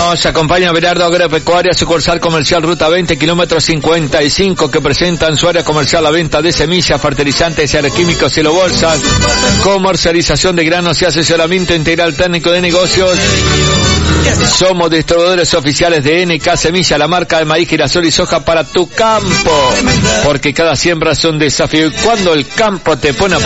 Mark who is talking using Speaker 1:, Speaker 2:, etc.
Speaker 1: Nos acompaña Berardo Agropecuaria, sucursal comercial Ruta 20, kilómetro 55, que presenta en su área comercial la venta de semillas, fertilizantes, agroquímicos y bolsas, comercialización de granos y asesoramiento integral técnico de negocios. Somos distribuidores oficiales de NK Semilla, la marca de maíz, girasol y soja para tu campo, porque cada siembra es un desafío y cuando el campo te pone a